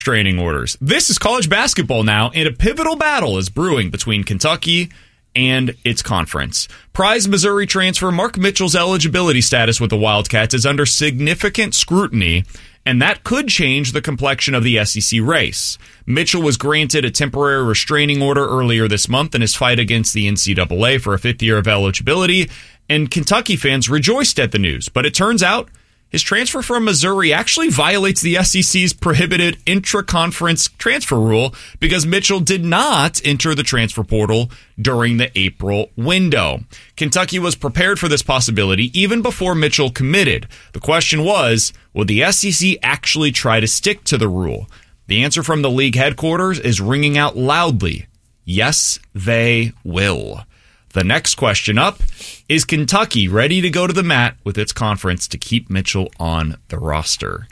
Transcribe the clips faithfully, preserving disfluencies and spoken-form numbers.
restraining orders. This is college basketball now, and a pivotal battle is brewing between Kentucky and its conference. Prize Missouri transfer Mark Mitchell's eligibility status with the Wildcats is under significant scrutiny, and that could change the complexion of the S E C race. Mitchell was granted a temporary restraining order earlier this month in his fight against the N C double A for a fifth year of eligibility, and Kentucky fans rejoiced at the news. But it turns out his transfer from Missouri actually violates the S E C's prohibited intra-conference transfer rule because Mitchell did not enter the transfer portal during the April window. Kentucky was prepared for this possibility even before Mitchell committed. The question was, would the S E C actually try to stick to the rule? The answer from the league headquarters is ringing out loudly. Yes, they will. The next question up, is Kentucky ready to go to the mat with its conference to keep Mitchell on the roster?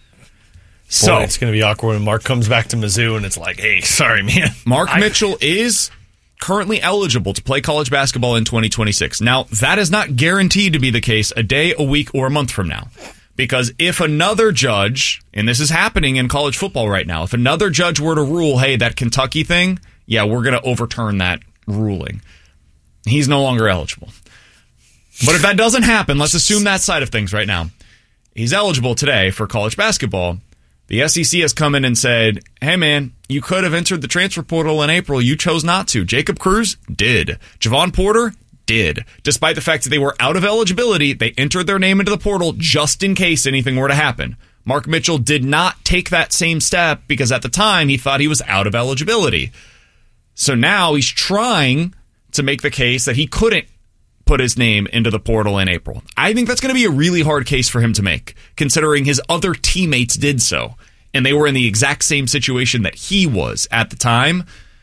So Boy, it's going to be awkward when Mark comes back to Mizzou and it's like, hey, sorry, man. Mark I- Mitchell is currently eligible to play college basketball in twenty twenty-six. Now, that is not guaranteed to be the case a day, a week, or a month from now. Because if another judge, and this is happening in college football right now, if another judge were to rule, hey, that Kentucky thing, yeah, we're going to overturn that ruling. He's no longer eligible. But if that doesn't happen, let's assume that side of things right now. He's eligible today for college basketball. The S E C has come in and said, hey, man, you could have entered the transfer portal in April. You chose not to. Jacob Cruz did. Javon Porter did. Despite the fact that they were out of eligibility, they entered their name into the portal just in case anything were to happen. Mark Mitchell did not take that same step because at the time he thought he was out of eligibility. So now he's trying to make the case that he couldn't put his name into the portal in April. I think that's going to be a really hard case for him to make, considering his other teammates did so, and they were in the exact same situation that he was at the time.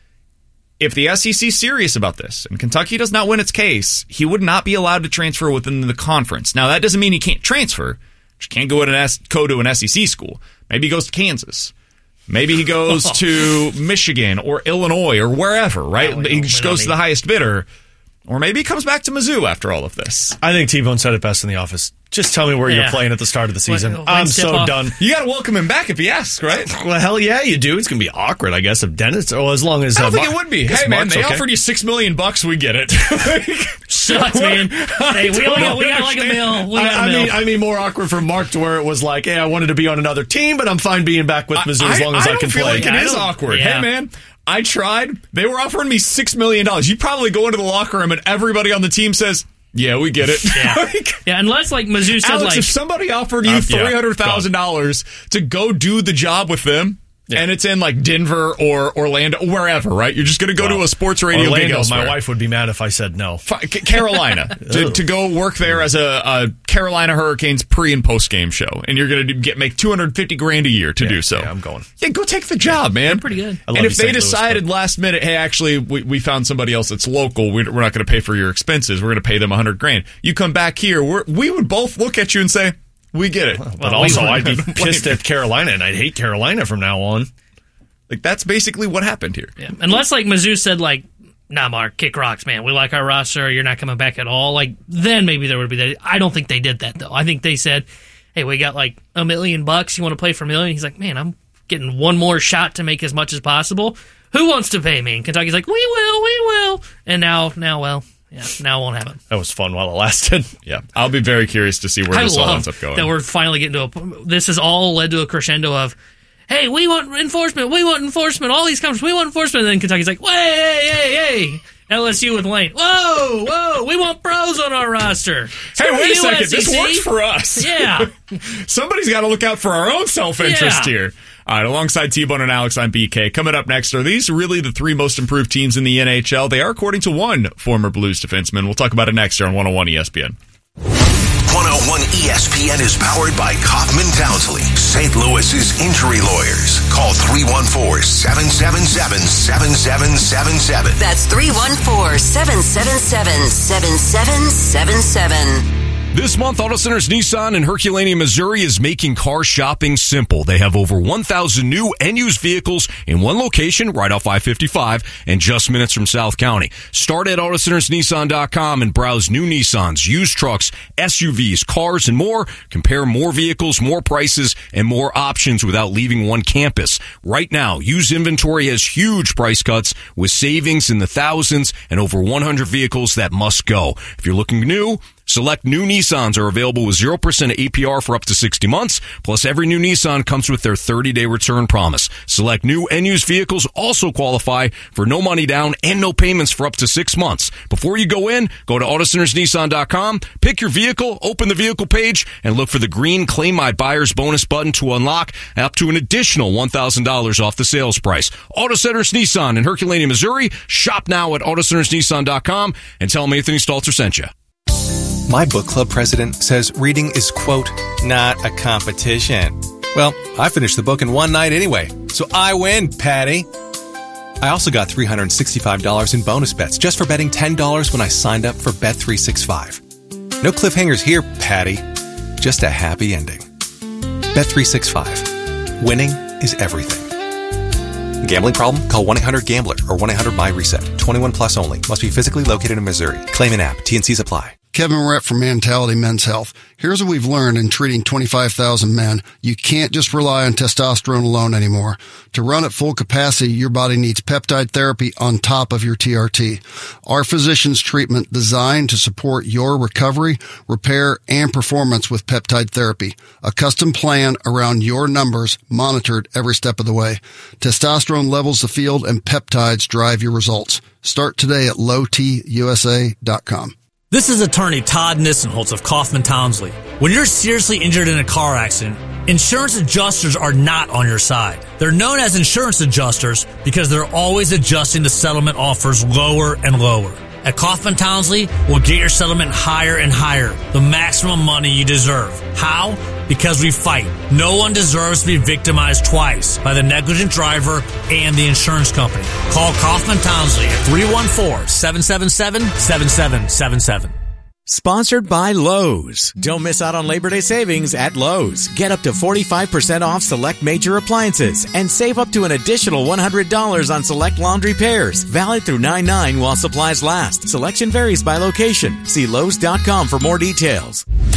If the S E C is serious about this, and Kentucky does not win its case, he would not be allowed to transfer within the conference. Now, that doesn't mean he can't transfer. He can't go, to an S- go to an S E C school. Maybe he goes to Kansas. Maybe he goes to Michigan or Illinois or wherever, right? He just goes to the highest bidder. Or maybe he comes back to Mizzou after all of this. I think T-Bone said it best in the office. Just tell me where yeah. you're playing at the start of the season. When, when I'm so off. done. You got to welcome him back if he asks, right? Well, hell yeah, you do. It's going to be awkward, I guess, if Dennis, or as long as... I don't uh, think Mar- it would be. Hey, man, Mark's they okay. offered you six million bucks. We get it. Shucks, man. Hey, we, only got, we got like a mill. We got I, a mill. I mean, I mean, more awkward for Mark to where it was like, hey, I wanted to be on another team, but I'm fine being back with Mizzou I, as long as I, I, I can feel play. like Yeah, it is awkward. Yeah. Hey, man, I tried. They were offering me six million dollars. You probably go into the locker room and everybody on the team says, yeah, we get it. Yeah, like, yeah unless like Mizzou said, Alex, like, if somebody offered you Uh, yeah, three hundred thousand dollars to go do the job with them, Yeah. and it's in like Denver or Orlando, wherever, right? You're just going to go Well, to a sports radio gig Orlando, elsewhere. my wife would be mad if I said no. F- Carolina, to, to go work there as a, a Carolina Hurricanes pre and post game show, and you're going to get make two hundred fifty grand a year to Yeah, do so. yeah, I'm going. Yeah, go take the job, man. They're pretty good. I love And you, if they Saint Louis, decided but- last minute, hey, actually, we, we found somebody else that's local, we, we're not going to pay for your expenses. We're going to pay them a hundred grand. You come back here, we're, we would both look at you and say, we get it. But Well, also, we- I'd be pissed at Carolina, and I'd hate Carolina from now on. Like, that's basically what happened here. yeah. unless like Mizzou said like, nah, Mark, kick rocks, man. We like our roster. You're not coming back at all. Like, then maybe there would be that. I don't think they did that though. I think they said, hey, we got like a million bucks. You want to play for a million? He's like, man, I'm getting one more shot to make as much as possible. Who wants to pay me? And Kentucky's like, we will, we will. And now, now, well, yeah, now it won't happen. That was fun while it lasted. Yeah. I'll be very curious to see where I this all love ends up going. that we're finally getting to a. This has all led to a crescendo of, hey, we want enforcement, we want enforcement, all these conferences, we want enforcement. And then Kentucky's like, hey, hey, hey, hey. L S U with Lane. Whoa, whoa, we want pros on our roster. Hey, Screw wait a you, second. S E C. This works for us. Yeah. Somebody's got to look out for our own self-interest Yeah. here. All right, alongside T-Bone and Alex, I'm B K. Coming up next, are these really the three most improved teams in the N H L? They are, according to one former Blues defenseman. We'll talk about it next here on one oh one E S P N. one oh one E S P N is powered by Kaufman Townsley, Saint Louis's injury lawyers. Call three one four, seven seven seven, seven seven seven seven. That's three one four, seven seven seven, seven seven seven seven. This month, Auto Centers Nissan in Herculaneum, Missouri is making car shopping simple. They have over one thousand new and used vehicles in one location right off I fifty-five and just minutes from South County. Start at Auto Centers Nissan dot com and browse new Nissans, used trucks, S U Vs, cars, and more. Compare more vehicles, more prices, and more options without leaving one campus. Right now, used inventory has huge price cuts with savings in the thousands and over one hundred vehicles that must go. If you're looking new, select new Nissans are available with zero percent A P R for up to sixty months. Plus, every new Nissan comes with their thirty-day return promise. Select new and used vehicles also qualify for no money down and no payments for up to six months. Before you go in, go to Auto Centers Nissan dot com, pick your vehicle, open the vehicle page, and look for the green Claim My Buyer's Bonus button to unlock up to an additional one thousand dollars off the sales price. Auto Centers Nissan in Herculaneum, Missouri. Shop now at Auto Centers Nissan dot com and tell them Anthony Stalter sent you. My book club president says reading is, quote, not a competition. Well, I finished the book in one night anyway, so I win, Patty. I also got three hundred sixty-five dollars in bonus bets just for betting ten dollars when I signed up for Bet three sixty-five. No cliffhangers here, Patty. Just a happy ending. Bet three sixty-five. Winning is everything. Gambling problem? Call one eight hundred gambler or one eight hundred my reset. twenty-one plus only. Must be physically located in Missouri. Claim an app. T and C's apply. Kevin Rett from Mentality Men's Health. Here's what we've learned in treating twenty-five thousand men. You can't just rely on testosterone alone anymore. To run at full capacity, your body needs peptide therapy on top of your T R T. Our physician's treatment designed to support your recovery, repair, and performance with peptide therapy. A custom plan around your numbers, monitored every step of the way. Testosterone levels the field and peptides drive your results. Start today at low t u s a dot com. This is attorney Todd Nissenholtz of Kaufman Townsley. When you're seriously injured in a car accident, insurance adjusters are not on your side. They're known as insurance adjusters because they're always adjusting the settlement offers lower and lower. At Kaufman Townsley, we'll get your settlement higher and higher, the maximum money you deserve. How? Because we fight. No one deserves to be victimized twice by the negligent driver and the insurance company. Call Kaufman Townsley at three one four, seven seven seven, seven seven seven seven. Sponsored by Lowe's. Don't miss out on Labor Day savings at Lowe's. Get up to forty-five percent off select major appliances and save up to an additional one hundred dollars on select laundry pairs. Valid through nine nine while supplies last. Selection varies by location. See Lowe's dot com for more details.